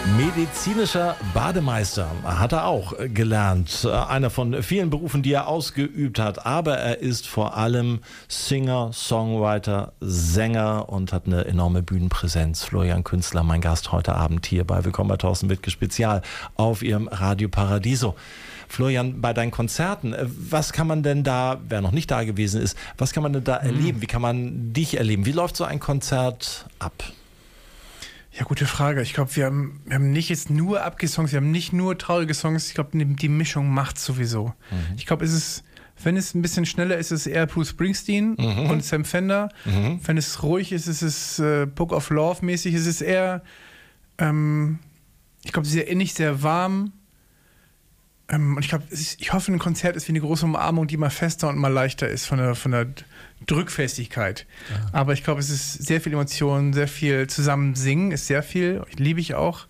Medizinischer Bademeister hat er auch gelernt. Einer von vielen Berufen, die er ausgeübt hat. Aber er ist vor allem Singer, Songwriter, Sänger und hat eine enorme Bühnenpräsenz. Florian Künstler, mein Gast heute Abend hier bei Willkommen bei Thorsten Wittke Spezial auf Ihrem Radio Paradiso. Florian, bei deinen Konzerten, was kann man denn da, wer noch nicht da gewesen ist, was kann man denn da erleben? Wie kann man dich erleben? Wie läuft so ein Konzert ab? Ja, gute Frage. Ich glaube, wir haben nicht jetzt nur Abgesongs, wir haben nicht nur traurige Songs. Ich glaube, die Mischung macht sowieso. Ich glaube, wenn es ein bisschen schneller ist, ist es eher Bruce Springsteen und Sam Fender. Wenn es ruhig ist, ist es Book of Love mäßig. Es ist eher, ich glaube, sehr innig, sehr warm. Und ich glaube, ich hoffe, ein Konzert ist wie eine große Umarmung, die mal fester und mal leichter ist von der Drückfestigkeit. Ja. Aber ich glaube, es ist sehr viel Emotion, sehr viel zusammen singen, ist sehr viel, liebe ich auch.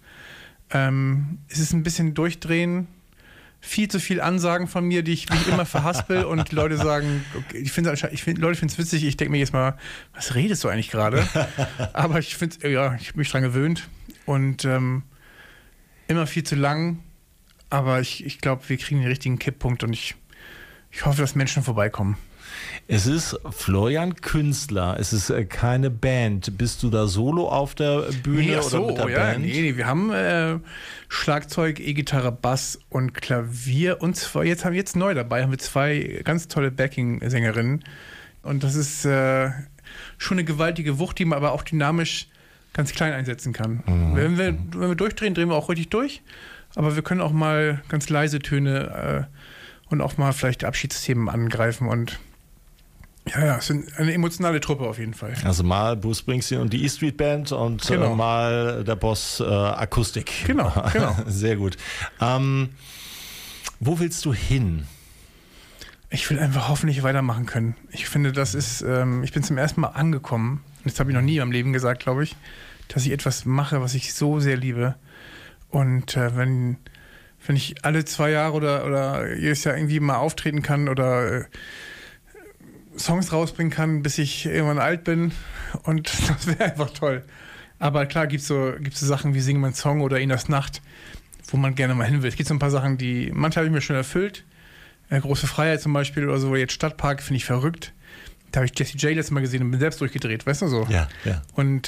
Es ist ein bisschen durchdrehen, viel zu viel Ansagen von mir, die ich immer verhaspel und die Leute sagen, okay, Leute finden es witzig, ich denke mir jetzt mal, was redest du eigentlich gerade? Aber ich habe mich dran gewöhnt und immer viel zu lang. Aber ich glaube, wir kriegen den richtigen Kipppunkt und ich hoffe, dass Menschen vorbeikommen. Es ist Florian Künstler, es ist keine Band. Bist du da solo auf der Bühne oder mit der Band? Nee, wir haben Schlagzeug, E-Gitarre, Bass und Klavier und jetzt neu dabei haben wir 2 ganz tolle Backing-Sängerinnen und das ist schon eine gewaltige Wucht, die man aber auch dynamisch ganz klein einsetzen kann. Wenn wir durchdrehen, drehen wir auch richtig durch. Aber wir können auch mal ganz leise Töne und auch mal vielleicht Abschiedsthemen angreifen und es sind eine emotionale Truppe auf jeden Fall. Also mal Bruce Springsteen und die E-Street Band und mal der Boss Akustik. Genau. Sehr gut. Wo willst du hin? Ich will einfach hoffentlich weitermachen können. Ich finde, das ist, ich bin zum ersten Mal angekommen, und das habe ich noch nie in meinem Leben gesagt, glaube ich, dass ich etwas mache, was ich so sehr liebe. Und wenn ich alle 2 Jahre oder jedes Jahr irgendwie mal auftreten kann oder Songs rausbringen kann, bis ich irgendwann alt bin, und das wäre einfach toll. Aber klar gibt's so Sachen wie Sing mein Song oder In das Nacht, wo man gerne mal hin will. Es gibt so ein paar Sachen, manche habe ich mir schon erfüllt. Große Freiheit zum Beispiel oder so, jetzt Stadtpark, finde ich verrückt. Da habe ich Jessie J letztes Mal gesehen und bin selbst durchgedreht, weißt du so? Ja. Und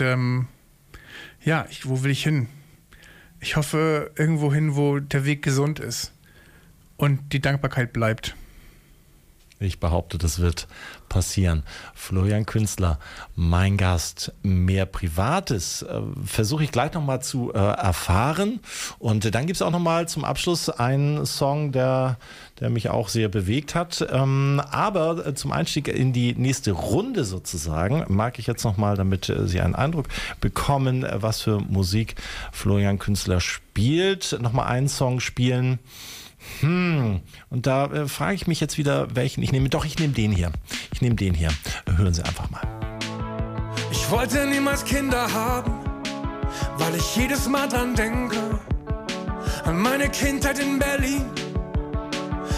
wo will ich hin? Ich hoffe irgendwo hin, wo der Weg gesund ist und die Dankbarkeit bleibt. Ich behaupte, das wird passieren. Florian Künstler, mein Gast. Mehr Privates versuche ich gleich nochmal zu erfahren. Und dann gibt es auch nochmal zum Abschluss einen Song, der mich auch sehr bewegt hat. Aber zum Einstieg in die nächste Runde sozusagen mag ich jetzt nochmal, damit Sie einen Eindruck bekommen, was für Musik Florian Künstler spielt, nochmal einen Song spielen. Und da frage ich mich jetzt wieder, welchen ich nehme. Doch, ich nehme den hier. Hören Sie einfach mal. Ich wollte niemals Kinder haben, weil ich jedes Mal dran denke, an meine Kindheit in Berlin,